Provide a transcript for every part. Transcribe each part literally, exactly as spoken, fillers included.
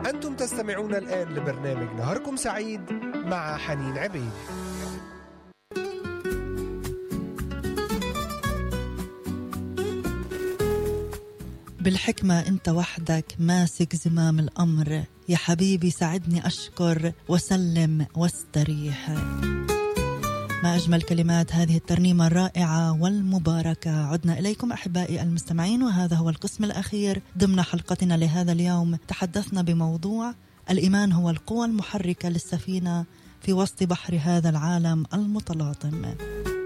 أنتم تستمعون الآن لبرنامج نهاركم سعيد مع حنين عبيد. بالحكمة أنت وحدك ماسك زمام الأمر، يا حبيبي ساعدني أشكر وسلم واستريح. ما أجمل كلمات هذه الترنيمة الرائعة والمباركة. عدنا إليكم أحبائي المستمعين، وهذا هو القسم الأخير ضمن حلقتنا لهذا اليوم. تحدثنا بموضوع الإيمان هو القوة المحركة للسفينة في وسط بحر هذا العالم المتلاطم.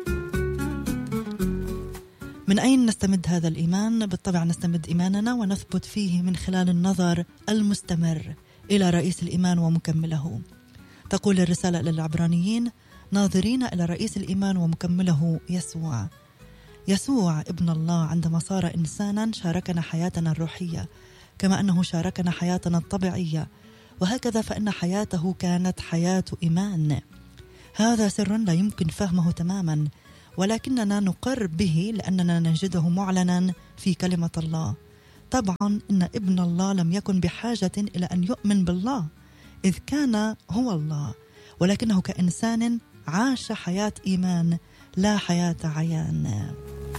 من أين نستمد هذا الإيمان؟ بالطبع نستمد إيماننا ونثبت فيه من خلال النظر المستمر إلى رئيس الإيمان ومكمله. تقول الرسالة للعبرانيين: ناظرين إلى رئيس الإيمان ومكمله يسوع. يسوع ابن الله عندما صار إنسانا شاركنا حياتنا الروحية كما أنه شاركنا حياتنا الطبيعية، وهكذا فإن حياته كانت حياة إيمان. هذا سر لا يمكن فهمه تماما، ولكننا نقر به لأننا نجده معلنا في كلمة الله. طبعا إن ابن الله لم يكن بحاجة إلى أن يؤمن بالله إذ كان هو الله، ولكنه كإنسان عاش حياة إيمان لا حياة عيان.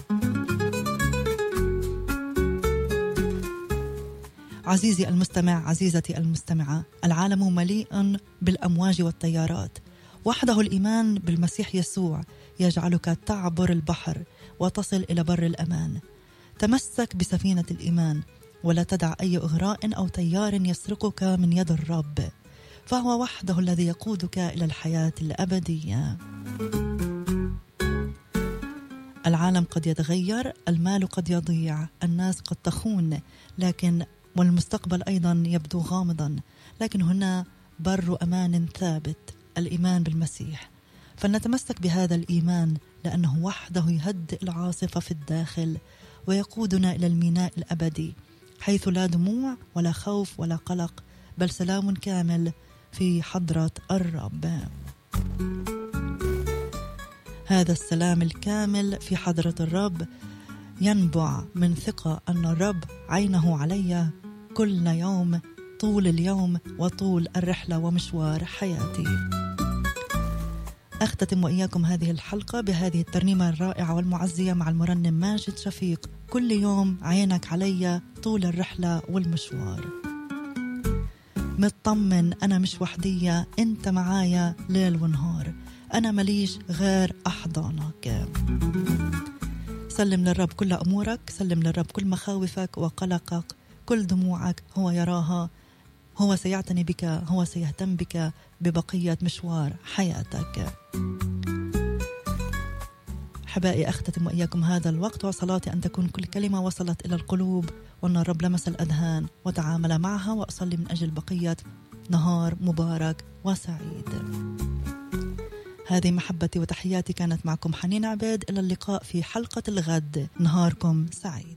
عزيزي المستمع، عزيزتي المستمعة، العالم مليء بالأمواج والتيارات، وحده الإيمان بالمسيح يسوع يجعلك تعبر البحر وتصل إلى بر الأمان. تمسك بسفينة الإيمان ولا تدع أي إغراء أو تيار يسرقك من يد الرب، فهو وحده الذي يقودك إلى الحياة الأبدية. العالم قد يتغير، المال قد يضيع، الناس قد تخون، لكن والمستقبل أيضا يبدو غامضا، لكن هنا بر أمان ثابت، الإيمان بالمسيح. فلنتمسك بهذا الإيمان لأنه وحده يهدئ العاصفة في الداخل ويقودنا إلى الميناء الأبدي، حيث لا دموع ولا خوف ولا قلق، بل سلام كامل في حضرة الرب. هذا السلام الكامل في حضرة الرب ينبع من ثقة أن الرب عينه علي كل يوم طول اليوم وطول الرحلة ومشوار حياتي. أختتم وإياكم هذه الحلقة بهذه الترنيمة الرائعة والمعزية مع المرنم ماجد شفيق: كل يوم عينك علي طول الرحلة والمشوار. مطمن أنا مش وحدية، أنت معايا ليل ونهار، أنا مليش غير أحضانك. سلم للرب كل أمورك، سلم للرب كل مخاوفك وقلقك، كل دموعك هو يراها، هو سيعتني بك، هو سيهتم بك ببقية مشوار حياتك. حبائي أختتم وإياكم هذا الوقت وصلاتي أن تكون كل كلمة وصلت إلى القلوب، وأن الرب لمس الأذهان وتعامل معها، وأصلي من أجل بقية نهار مبارك وسعيد. هذه محبتي وتحياتي، كانت معكم حنين عبيد. إلى اللقاء في حلقة الغد. نهاركم سعيد.